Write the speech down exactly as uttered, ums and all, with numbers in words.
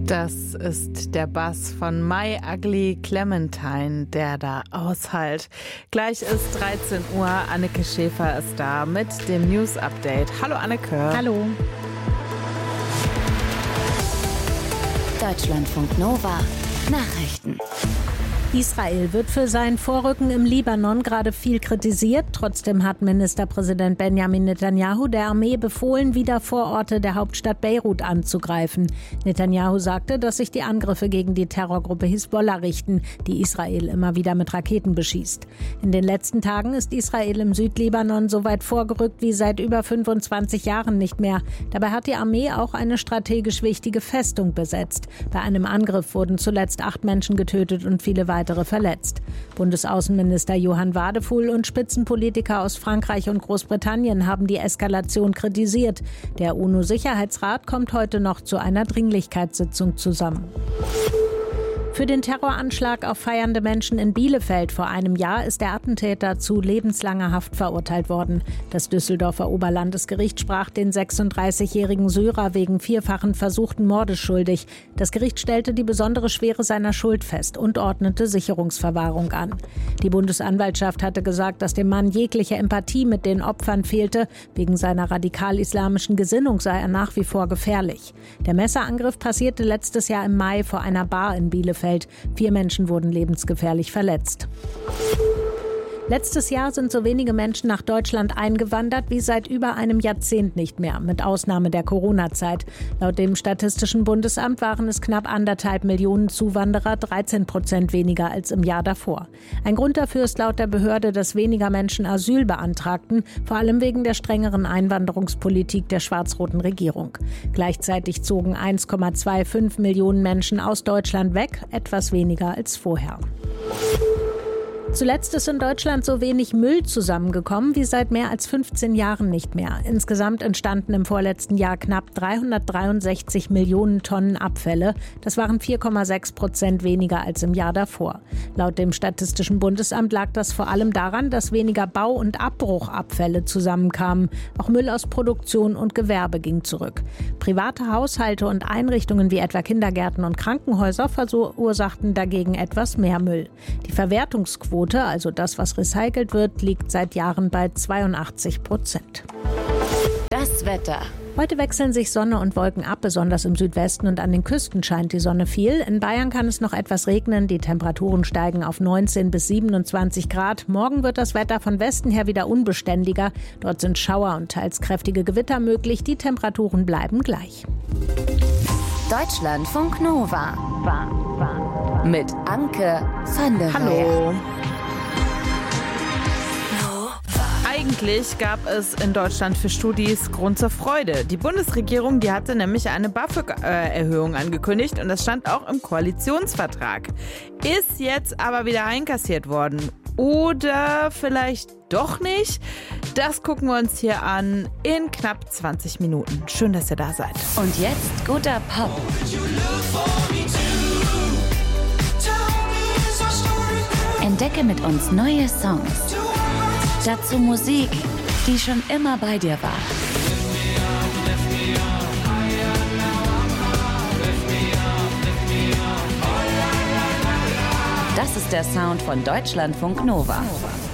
Das ist der Bass von My Ugly Clementine, der da aushallt. Gleich ist dreizehn Uhr, Anneke Schäfer ist da mit dem News Update. Hallo Anneke. Hallo. Deutschlandfunk Nova Nachrichten. Israel wird für sein Vorrücken im Libanon gerade viel kritisiert. Trotzdem hat Ministerpräsident Benjamin Netanyahu der Armee befohlen, wieder Vororte der Hauptstadt Beirut anzugreifen. Netanyahu sagte, dass sich die Angriffe gegen die Terrorgruppe Hisbollah richten, die Israel immer wieder mit Raketen beschießt. In den letzten Tagen ist Israel im Südlibanon so weit vorgerückt wie seit über fünfundzwanzig Jahren nicht mehr. Dabei hat die Armee auch eine strategisch wichtige Festung besetzt. Bei einem Angriff wurden zuletzt acht Menschen getötet und viele weitere weitere verletzt. Bundesaußenminister Johann Wadefuhl und Spitzenpolitiker aus Frankreich und Großbritannien haben die Eskalation kritisiert. Der UNO-Sicherheitsrat kommt heute noch zu einer Dringlichkeitssitzung zusammen. Für den Terroranschlag auf feiernde Menschen in Bielefeld vor einem Jahr ist der Attentäter zu lebenslanger Haft verurteilt worden. Das Düsseldorfer Oberlandesgericht sprach den sechsunddreißigjährigen Syrer wegen vierfachen versuchten Mordes schuldig. Das Gericht stellte die besondere Schwere seiner Schuld fest und ordnete Sicherungsverwahrung an. Die Bundesanwaltschaft hatte gesagt, dass dem Mann jegliche Empathie mit den Opfern fehlte. Wegen seiner radikal-islamischen Gesinnung sei er nach wie vor gefährlich. Der Messerangriff passierte letztes Jahr im Mai vor einer Bar in Bielefeld. Vier Menschen wurden lebensgefährlich verletzt. Letztes Jahr sind so wenige Menschen nach Deutschland eingewandert wie seit über einem Jahrzehnt nicht mehr, mit Ausnahme der Corona-Zeit. Laut dem Statistischen Bundesamt waren es knapp anderthalb Millionen Zuwanderer, dreizehn Prozent weniger als im Jahr davor. Ein Grund dafür ist laut der Behörde, dass weniger Menschen Asyl beantragten, vor allem wegen der strengeren Einwanderungspolitik der schwarz-roten Regierung. Gleichzeitig zogen eins Komma fünfundzwanzig Millionen Menschen aus Deutschland weg, etwas weniger als vorher. Zuletzt ist in Deutschland so wenig Müll zusammengekommen wie seit mehr als fünfzehn Jahren nicht mehr. Insgesamt entstanden im vorletzten Jahr knapp dreihundertdreiundsechzig Millionen Tonnen Abfälle. Das waren vier Komma sechs Prozent weniger als im Jahr davor. Laut dem Statistischen Bundesamt lag das vor allem daran, dass weniger Bau- und Abbruchabfälle zusammenkamen. Auch Müll aus Produktion und Gewerbe ging zurück. Private Haushalte und Einrichtungen wie etwa Kindergärten und Krankenhäuser verursachten dagegen etwas mehr Müll. Die Verwertungsquote, also das, was recycelt wird, liegt seit Jahren bei zweiundachtzig Prozent. Das Wetter. Heute wechseln sich Sonne und Wolken ab, besonders im Südwesten und an den Küsten scheint die Sonne viel. In Bayern kann es noch etwas regnen, die Temperaturen steigen auf neunzehn bis siebenundzwanzig Grad. Morgen wird das Wetter von Westen her wieder unbeständiger. Dort sind Schauer und teils kräftige Gewitter möglich, die Temperaturen bleiben gleich. Deutschlandfunk Nova. Mit Anke van der Hallo. Eigentlich gab es in Deutschland für Studis Grund zur Freude. Die Bundesregierung, die hatte nämlich eine BAföG-Erhöhung angekündigt und das stand auch im Koalitionsvertrag. Ist jetzt aber wieder einkassiert worden. Oder vielleicht doch nicht? Das gucken wir uns hier an in knapp zwanzig Minuten. Schön, dass ihr da seid. Und jetzt guter Pop. Entdecke mit uns neue Songs. Dazu Musik, die schon immer bei dir war. Das ist der Sound von Deutschlandfunk Nova.